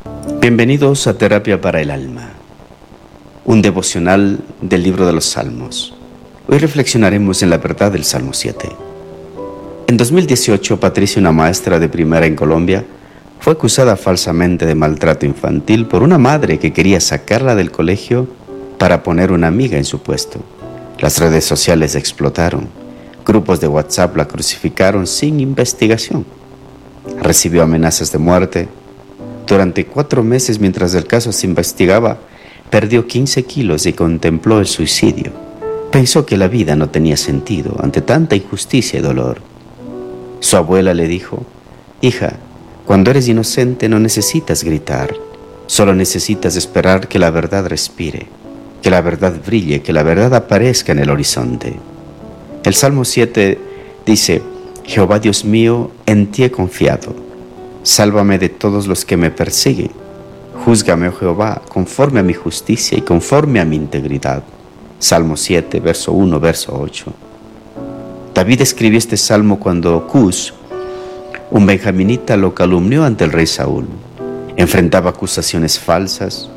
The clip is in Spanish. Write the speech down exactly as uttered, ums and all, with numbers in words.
Bienvenidos a Terapia para el Alma, un devocional del libro de los Salmos. Hoy reflexionaremos en la verdad del Salmo siete. En dos mil dieciocho, Patricia, una maestra de primaria en Colombia, fue acusada falsamente de maltrato infantil por una madre que quería sacarla del colegio para poner una amiga en su puesto. Las redes sociales explotaron. Grupos de WhatsApp la crucificaron sin investigación. Recibió amenazas de muerte. Durante cuatro meses, mientras el caso se investigaba, perdió quince kilos y contempló el suicidio. Pensó que la vida no tenía sentido ante tanta injusticia y dolor. Su abuela le dijo: hija, cuando eres inocente no necesitas gritar, solo necesitas esperar que la verdad respire, que la verdad brille, que la verdad aparezca en el horizonte. El Salmo siete dice: Jehová Dios mío, en ti he confiado. Sálvame de todos los que me persiguen. Júzgame, oh Jehová, conforme a mi justicia y conforme a mi integridad. Salmo siete, verso uno, verso ocho. David escribió este salmo cuando Cus, un benjaminita, lo calumnió ante el rey Saúl. Enfrentaba acusaciones falsas,